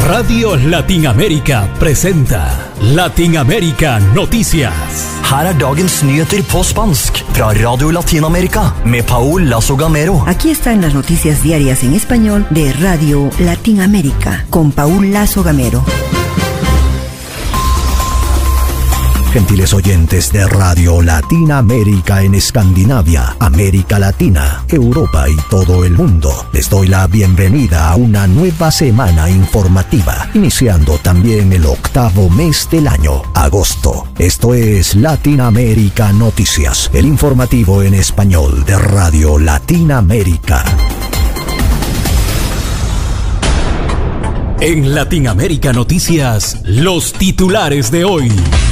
Radio Latinamérica presenta Latinamérica Noticias. Her dagens nyheter på spansk fra Radio Latinamerika med Paul Lazo Gamero. Aquí están las noticias diarias en español de Radio Latinamérica con Paul Lazo Gamero. Gentiles oyentes de Radio Latinamérica en Escandinavia, América Latina, Europa y todo el mundo, les doy la bienvenida a una nueva semana informativa, iniciando también el octavo mes del año, agosto. Esto es Latinamérica Noticias, el informativo en español de Radio Latinamérica. En Latinamérica Noticias, los titulares de hoy.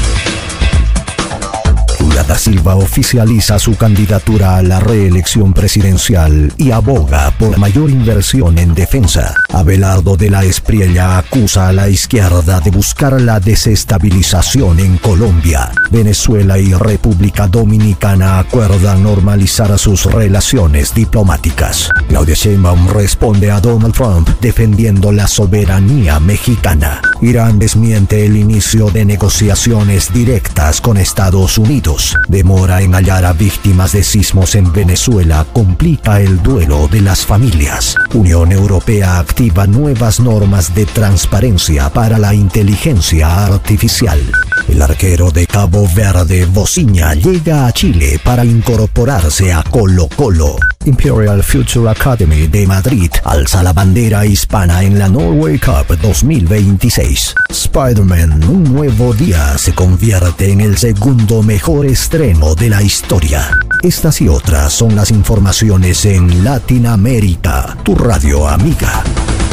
Lula da Silva oficializa su candidatura a la reelección presidencial y aboga por mayor inversión en defensa. Abelardo de la Espriella acusa a la izquierda de buscar la desestabilización en Colombia. Venezuela y República Dominicana acuerdan normalizar sus relaciones diplomáticas. Claudia Sheinbaum responde a Donald Trump defendiendo la soberanía mexicana. Irán desmiente el inicio de negociaciones directas con Estados Unidos. Demora en hallar a víctimas de sismos en Venezuela complica el duelo de las familias. Unión Europea activa nuevas normas de transparencia para la inteligencia artificial. El arquero de Cabo Verde, Bociña, llega a Chile para incorporarse a Colo-Colo. Imperial Future Academy de Madrid alza la bandera hispana en la Norway Cup 2026. Spider-Man, un nuevo día, se convierte en el segundo mejor estreno de la historia. Estas y otras son las informaciones en Latinoamérica, tu radio amiga.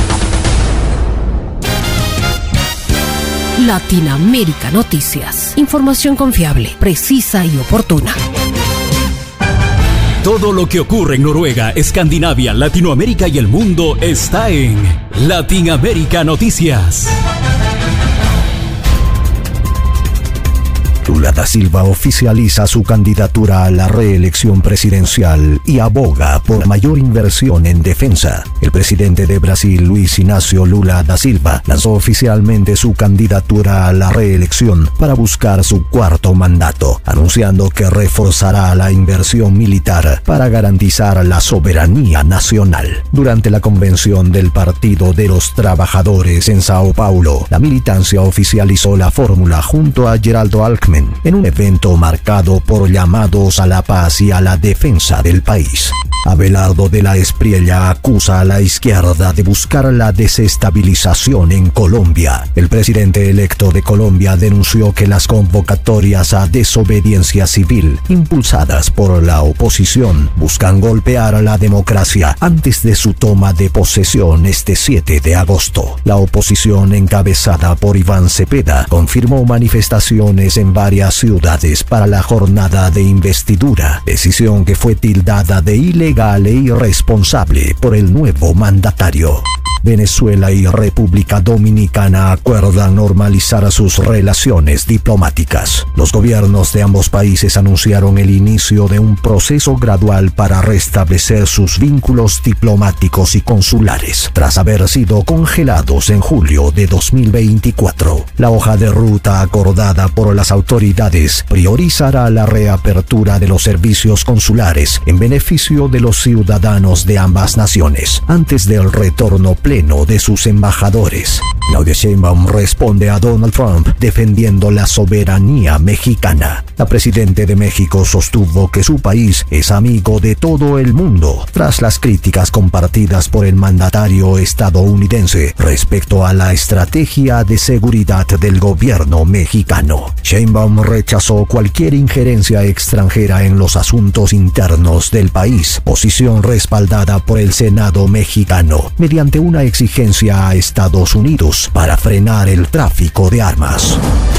Latinamérica Noticias. Información confiable, precisa y oportuna. Todo lo que ocurre en Noruega, Escandinavia, Latinoamérica y el mundo está en Latinamérica Noticias. Lula da Silva oficializa su candidatura a la reelección presidencial y aboga por mayor inversión en defensa. El presidente de Brasil, Luis Inácio Lula da Silva, lanzó oficialmente su candidatura a la reelección para buscar su cuarto mandato, anunciando que reforzará la inversión militar para garantizar la soberanía nacional. Durante la convención del Partido de los Trabajadores en Sao Paulo, la militancia oficializó la fórmula junto a Geraldo Alckmin en un evento marcado por llamados a la paz y a la defensa del país. Abelardo de la Espriella acusa a la izquierda de buscar la desestabilización en Colombia. El presidente electo de Colombia denunció que las convocatorias a desobediencia civil impulsadas por la oposición buscan golpear a la democracia antes de su toma de posesión este 7 de agosto. La oposición encabezada por Iván Cepeda confirmó manifestaciones en varias ciudades para la jornada de investidura, decisión que fue tildada de ilegal e irresponsable por el nuevo mandatario. Venezuela y República Dominicana acuerdan normalizar sus relaciones diplomáticas. Los gobiernos de ambos países anunciaron el inicio de un proceso gradual para restablecer sus vínculos diplomáticos y consulares, tras haber sido congelados en julio de 2024. La hoja de ruta acordada por las autoridades priorizará la reapertura de los servicios consulares en beneficio de los ciudadanos de ambas naciones, antes del retorno pleno de sus embajadores. Claudia Sheinbaum responde a Donald Trump defendiendo la soberanía mexicana. La presidenta de México sostuvo que su país es amigo de todo el mundo, tras las críticas compartidas por el mandatario estadounidense respecto a la estrategia de seguridad del gobierno mexicano. Sheinbaum rechazó cualquier injerencia extranjera en los asuntos internos del país, posición respaldada por el Senado mexicano, mediante una exigencia a Estados Unidos para frenar el tráfico de armas.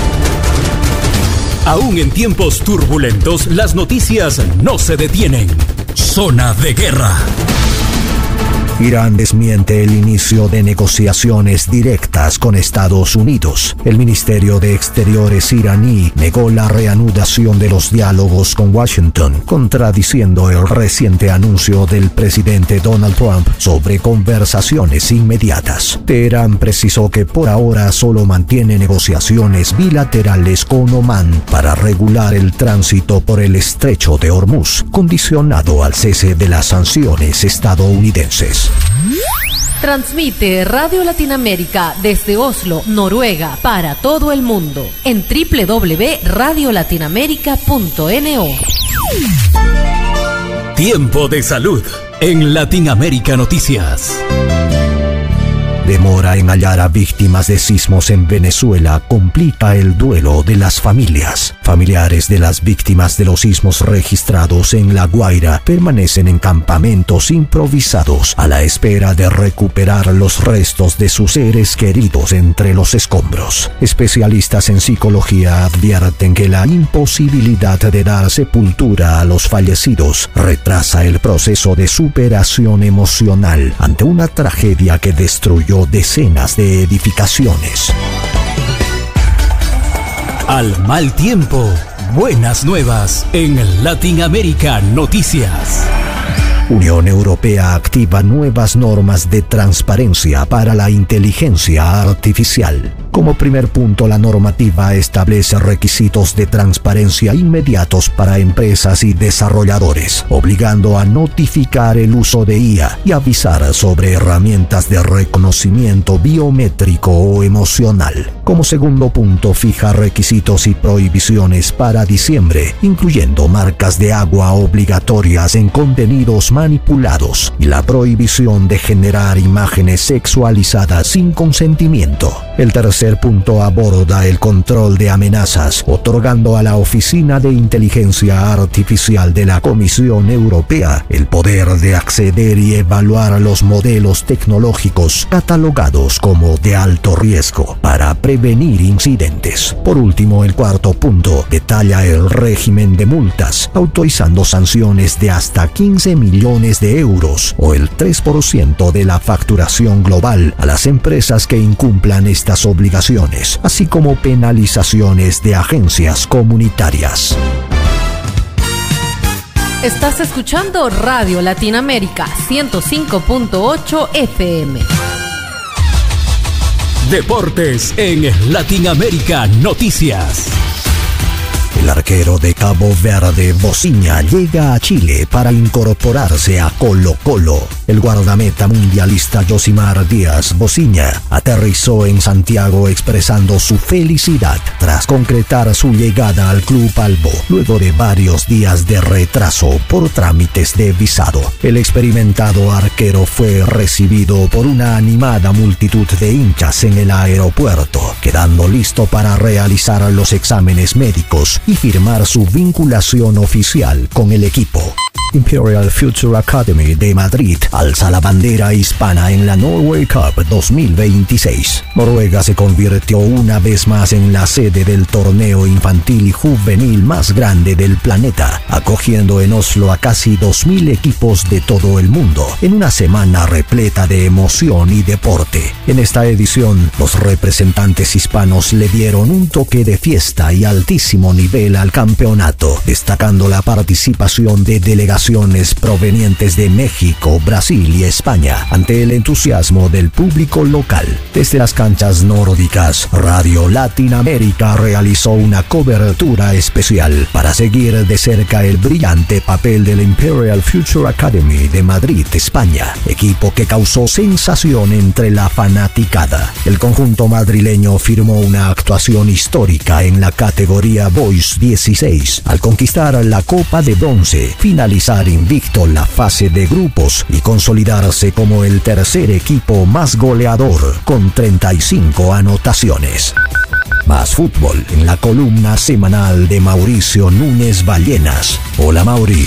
Aún en tiempos turbulentos, las noticias no se detienen. Zona de guerra. Irán desmiente el inicio de negociaciones directas con Estados Unidos. El Ministerio de Exteriores iraní negó la reanudación de los diálogos con Washington, contradiciendo el reciente anuncio del presidente Donald Trump sobre conversaciones inmediatas. Teherán precisó que por ahora solo mantiene negociaciones bilaterales con Omán para regular el tránsito por el estrecho de Hormuz, condicionado al cese de las sanciones estadounidenses. Transmite Radio Latinoamérica desde Oslo, Noruega, para todo el mundo en www.radiolatinoamerica.no. Tiempo de salud en Latinoamérica Noticias. Demora en hallar a víctimas de sismos en Venezuela complica el duelo de las familias. Familiares de las víctimas de los sismos registrados en La Guaira permanecen en campamentos improvisados a la espera de recuperar los restos de sus seres queridos entre los escombros. Especialistas en psicología advierten que la imposibilidad de dar sepultura a los fallecidos retrasa el proceso de superación emocional ante una tragedia que destruyó decenas de edificaciones. Al mal tiempo, buenas nuevas en Latinoamérica Noticias. Unión Europea activa nuevas normas de transparencia para la inteligencia artificial. Como primer punto, la normativa establece requisitos de transparencia inmediatos para empresas y desarrolladores, obligando a notificar el uso de IA y avisar sobre herramientas de reconocimiento biométrico o emocional. Como segundo punto, fija requisitos y prohibiciones para diciembre, incluyendo marcas de agua obligatorias en contenidos manipulados y la prohibición de generar imágenes sexualizadas sin consentimiento. El tercer punto aborda el control de amenazas, otorgando a la Oficina de Inteligencia Artificial de la Comisión Europea el poder de acceder y evaluar los modelos tecnológicos catalogados como de alto riesgo para prevenir incidentes. Por último, el cuarto punto detalla el régimen de multas, autorizando sanciones de hasta 15 millones de euros o el 3% de la facturación global a las empresas que incumplan estas obligaciones, así como penalizaciones de agencias comunitarias. Estás escuchando Radio Latinoamérica 105.8 FM. Deportes en Latinoamérica Noticias. El arquero de Cabo Verde, Bociña, llega a Chile para incorporarse a Colo-Colo. El guardameta mundialista Yosimar Díaz Bociña aterrizó en Santiago expresando su felicidad tras concretar su llegada al club albo, luego de varios días de retraso por trámites de visado. El experimentado arquero fue recibido por una animada multitud de hinchas en el aeropuerto, quedando listo para realizar los exámenes médicos y firmar su vinculación oficial con el equipo. Imperial Future Academy de Madrid alza la bandera hispana en la Norway Cup 2026. Noruega se convirtió una vez más en la sede del torneo infantil y juvenil más grande del planeta, acogiendo en Oslo a casi 2.000 equipos de todo el mundo, en una semana repleta de emoción y deporte. En esta edición, los representantes hispanos le dieron un toque de fiesta y altísimo nivel al campeonato, destacando la participación de delegaciones provenientes de México, Brasil y España, ante el entusiasmo del público local. Desde las canchas nórdicas, Radio Latinoamérica realizó una cobertura especial para seguir de cerca el brillante papel del Imperial Future Academy de Madrid, España, equipo que causó sensación entre la fanaticada. El conjunto madrileño firmó una actuación histórica en la categoría Boys 16 al conquistar la Copa de Bronce, finalizar invicto la fase de grupos y consolidarse como el tercer equipo más goleador con 35 anotaciones. Más fútbol en la columna semanal de Mauricio Núñez Ballenas. Hola, Mauri.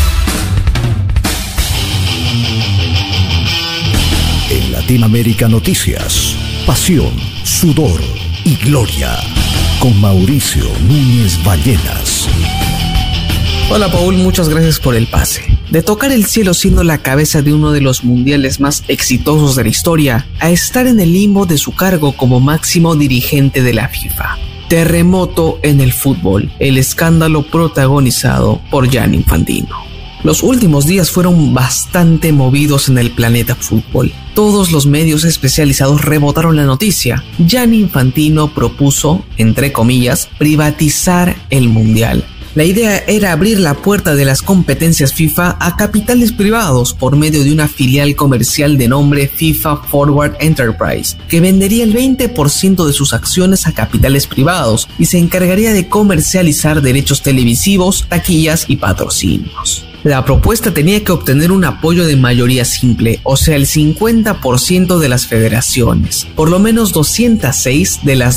En Latinoamérica Noticias, pasión, sudor y gloria. Con Mauricio Núñez Ballenas. Hola Paul, muchas gracias por el pase. De tocar el cielo siendo la cabeza de uno de los mundiales más exitosos de la historia, a estar en el limbo de su cargo como máximo dirigente de la FIFA. Terremoto en el fútbol, el escándalo protagonizado por Gianni Infantino. Los últimos días fueron bastante movidos en el planeta fútbol. Todos los medios especializados rebotaron la noticia. Gianni Infantino propuso, entre comillas, privatizar el mundial. La idea era abrir la puerta de las competencias FIFA a capitales privados por medio de una filial comercial de nombre FIFA Forward Enterprise, que vendería el 20% de sus acciones a capitales privados y se encargaría de comercializar derechos televisivos, taquillas y patrocinios. La propuesta tenía que obtener un apoyo de mayoría simple, o sea el 50% de las federaciones, por lo menos 206 de las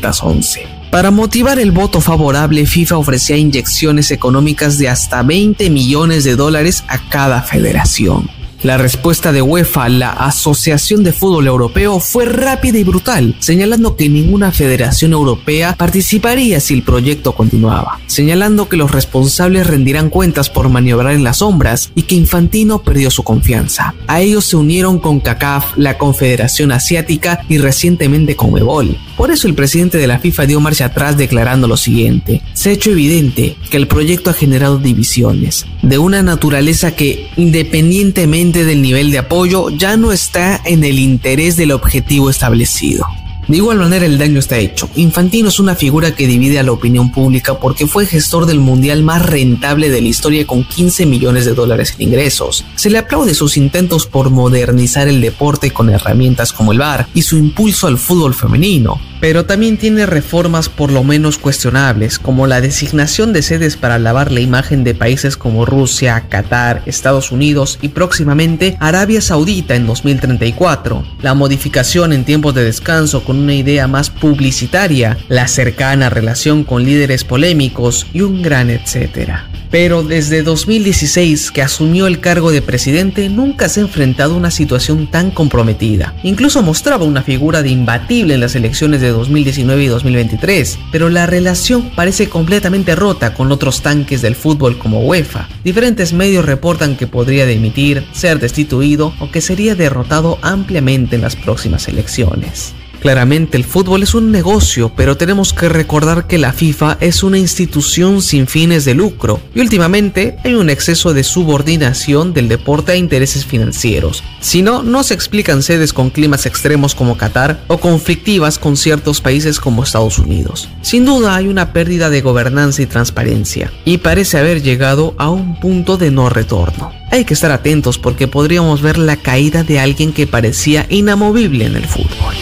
211. Para motivar el voto favorable, FIFA ofrecía inyecciones económicas de hasta $20 millones a cada federación. La respuesta de UEFA, la Asociación de Fútbol Europeo, fue rápida y brutal, señalando que ninguna federación europea participaría si el proyecto continuaba, señalando que los responsables rendirán cuentas por maniobrar en las sombras y que Infantino perdió su confianza. A ellos se unieron CONCACAF, la Confederación Asiática y recientemente CONMEBOL. Por eso el presidente de la FIFA dio marcha atrás declarando lo siguiente: se ha hecho evidente que el proyecto ha generado divisiones, de una naturaleza que, independientemente del nivel de apoyo, ya no está en el interés del objetivo establecido. De igual manera, el daño está hecho. Infantino es una figura que divide a la opinión pública porque fue gestor del mundial más rentable de la historia con $15 millones en ingresos. Se le aplaude sus intentos por modernizar el deporte con herramientas como el VAR y su impulso al fútbol femenino. Pero también tiene reformas por lo menos cuestionables, como la designación de sedes para lavar la imagen de países como Rusia, Qatar, Estados Unidos y próximamente Arabia Saudita en 2034, la modificación en tiempos de descanso con una idea más publicitaria, la cercana relación con líderes polémicos y un gran etcétera. Pero desde 2016 que asumió el cargo de presidente nunca se ha enfrentado a una situación tan comprometida. Incluso mostraba una figura de imbatible en las elecciones de 2019 y 2023, pero la relación parece completamente rota con otros tanques del fútbol como UEFA. Diferentes medios reportan que podría dimitir, ser destituido o que sería derrotado ampliamente en las próximas elecciones. Claramente el fútbol es un negocio, pero tenemos que recordar que la FIFA es una institución sin fines de lucro y últimamente hay un exceso de subordinación del deporte a intereses financieros. Si no, no se explican sedes con climas extremos como Qatar o conflictivas con ciertos países como Estados Unidos. Sin duda hay una pérdida de gobernanza y transparencia y parece haber llegado a un punto de no retorno. Hay que estar atentos porque podríamos ver la caída de alguien que parecía inamovible en el fútbol.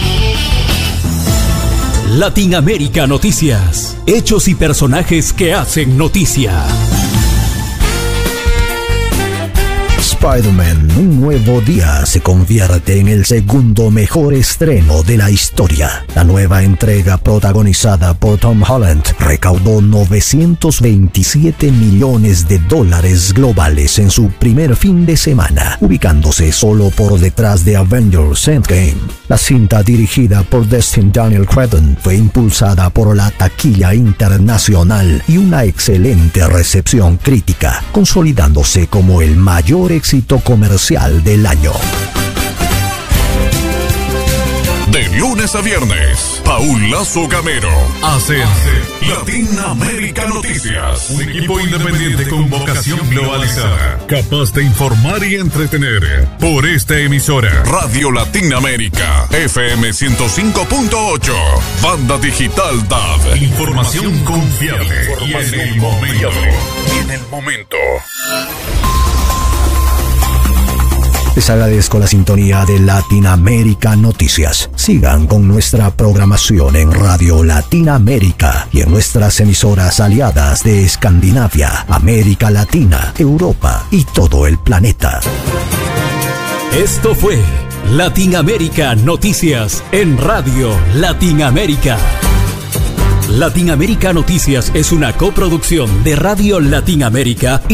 Latinoamérica Noticias. Hechos y personajes que hacen noticia. Spider-Man, un nuevo día se convierte en el segundo mejor estreno de la historia. La nueva entrega, protagonizada por Tom Holland, recaudó $927 millones globales en su primer fin de semana, ubicándose solo por detrás de Avengers Endgame. La cinta, dirigida por Destin Daniel Cretton, fue impulsada por la taquilla internacional y una excelente recepción crítica, consolidándose como el mayor éxito comercial del año. De lunes a viernes, Paul Lazo Gamero hace Latinoamérica Noticias. Un equipo independiente con vocación globalizada, capaz de informar y entretener. Por esta emisora, Radio Latinoamérica, FM 105.8, Banda Digital DAB. Información confiable y en el momento. Les agradezco la sintonía de Latinoamérica Noticias. Sigan con nuestra programación en Radio Latinoamérica y en nuestras emisoras aliadas de Escandinavia, América Latina, Europa y todo el planeta. Esto fue Latinoamérica Noticias en Radio Latinoamérica. Latinoamérica Noticias es una coproducción de Radio Latinoamérica